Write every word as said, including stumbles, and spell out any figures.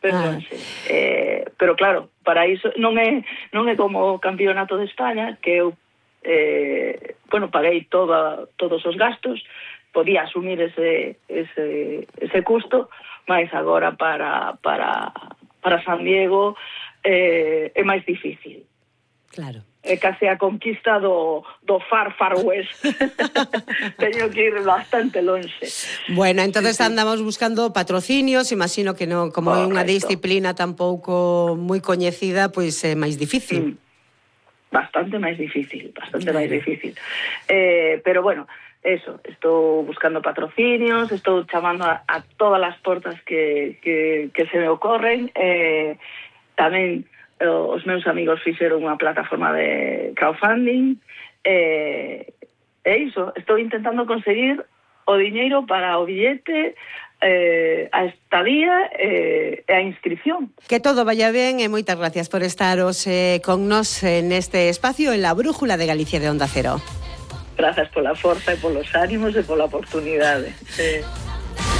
ben Ah. lonxe. Eh, pero claro, para iso non é non é como o campeonato de España, que eu eh, bueno, paguei toda, todos os gastos, podía asumir ese, ese, ese custo, mas agora para, para, para San Diego eh, é máis difícil. Claro. É case a conquista do, do Far Far West. Teño que ir bastante lonxe. Bueno, entonces Sí, sí. andamos buscando patrocinios, imagino que non, como é unha Correcto. disciplina tampouco moi coñecida, pois é máis difícil. Mm. Bastante máis difícil, bastante Claro. máis difícil. Eh, pero bueno, eso, estou buscando patrocinios, estou chamando a, a todas as portas que, que, que se me ocorren. Eh, tamén eh, os meus amigos fixeron unha plataforma de crowdfunding. Eh, e iso, estou intentando conseguir o diñeiro para o billete, eh, a estadía eh, e a inscripción. Que todo vaya ben e moitas gracias por estaros eh, con nos neste espacio en la Brújula de Galicia de Onda Cero. Grazas pola forza e polos ánimos e pola oportunidade. Sí.